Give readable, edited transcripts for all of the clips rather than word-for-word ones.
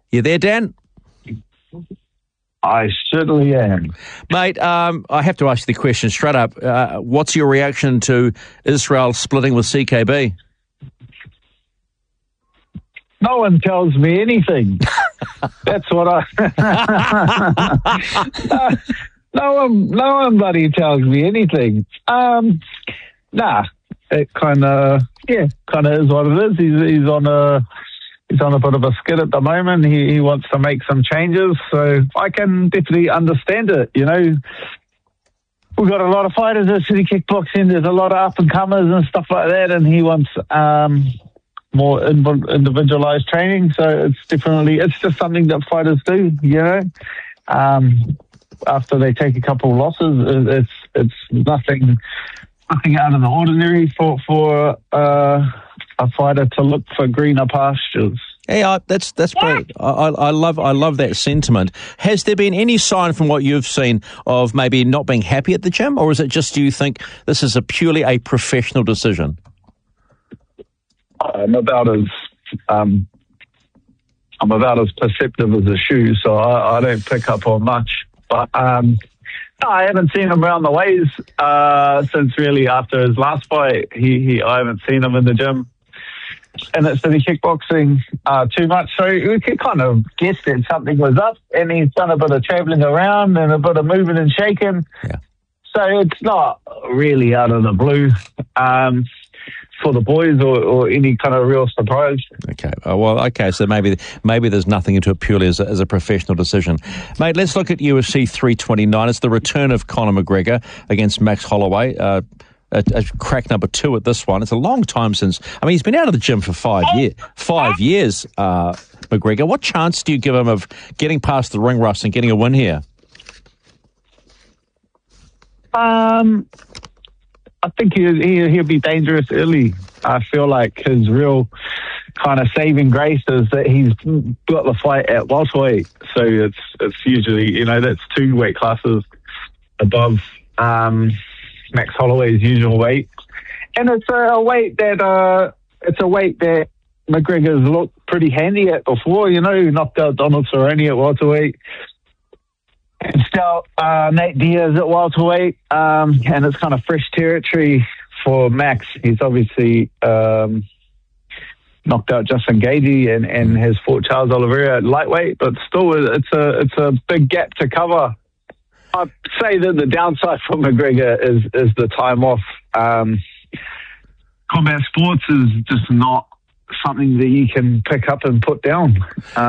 You there, Dan? I certainly am. Mate, I have to ask you the question straight up. What's your reaction to Israel splitting with CKB? No one tells me anything. That's what No one bloody tells me anything. It kind of is what it is. He's on a bit of a skid at the moment. He wants to make some changes, so I can definitely understand it. You know, we've got a lot of fighters at City Kickboxing. There's a lot of up and comers and stuff like that, and he wants more individualized training. So it's just something that fighters do. You know, after they take a couple of losses, it's nothing out of the ordinary for a fighter to look for greener pastures. Yeah, that's great. I love that sentiment. Has there been any sign from what you've seen of maybe not being happy at the gym, or is it just you think this is purely a professional decision? I'm about as perceptive as a shoe, so I don't pick up on much. But no, I haven't seen him around the ways since really after his last fight. I haven't seen him in the gym and at City Kickboxing too much. So we could kind of guess that something was up, and he's done a bit of travelling around and a bit of moving and shaking. Yeah. So it's not really out of the blue for the boys or any kind of real surprise. Okay. So maybe there's nothing into it purely as a professional decision. Mate, let's look at UFC 329. It's the return of Conor McGregor against Max Holloway. A crack number 2 at this one. It's a long time since... he's been out of the gym for 5 years. 5 years, McGregor. What chance do you give him of getting past the ring rust and getting a win here? I think he'll be dangerous early. I feel like his real kind of saving grace is that he's got the fight at welterweight. So it's usually, that's 2 weight classes above Max Holloway's usual weight. And it's a weight that McGregor's looked pretty handy at before. He knocked out Donald Cerrone at welterweight. And still, Nate Diaz at welterweight, and it's kind of fresh territory for Max. He's obviously knocked out Justin Gaethje and has fought Charles Oliveira at lightweight, but still, it's a big gap to cover. I'd say that the downside for McGregor is the time off. Combat sports is just not something that you can pick up and put down,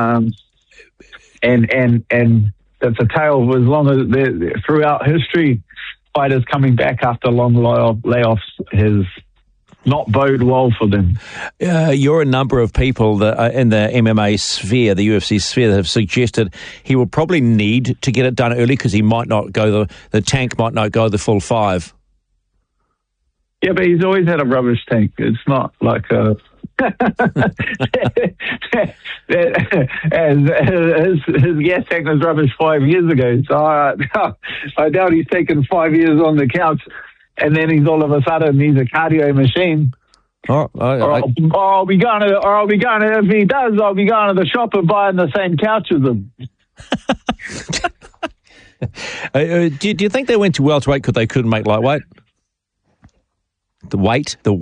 and that's a tale as long as throughout history, fighters coming back after long layoffs has not bode well for them. You're a number of people that in the MMA sphere, the UFC sphere, that have suggested he will probably need to get it done early because he might not go the tank might not go the full 5. Yeah, but he's always had a rubbish tank. It's not like a... his gas tank was rubbish 5 years ago. So I doubt he's taken 5 years on the couch and then he's all of a sudden he's a cardio machine. I'll be going to, if he does, I'll be going to the shop and buying the same couch as him. Do you think they went to welterweight because they couldn't make lightweight? The weight? No.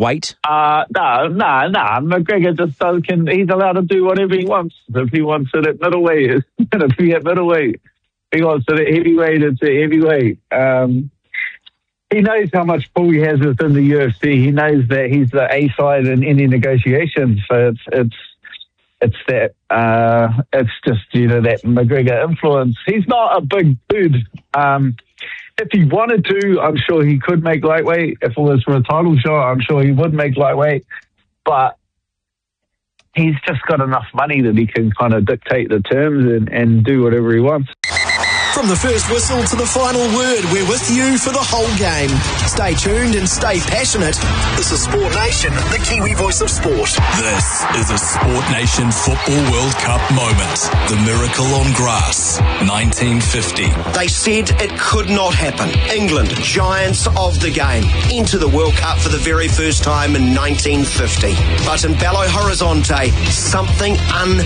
McGregor just he's allowed to do whatever he wants. If he wants it at middleweight, it's going to be at middleweight. If he wants it at heavyweight, it's at heavyweight. He knows how much pull he has within the UFC. He knows that he's the A side in any negotiation. So it's that, it's just, that McGregor influence. He's not a big dude. If he wanted to, I'm sure he could make lightweight. If it was for a title shot, I'm sure he would make lightweight. But he's just got enough money that he can kind of dictate the terms and do whatever he wants. From the first whistle to the final word, we're with you for the whole game. Stay tuned and stay passionate. This is Sport Nation, the Kiwi voice of sport. This is a Sport Nation Football World Cup moment. The miracle on grass, 1950. They said it could not happen. England, giants of the game, enter the World Cup for the very first time in 1950. But in Belo Horizonte, something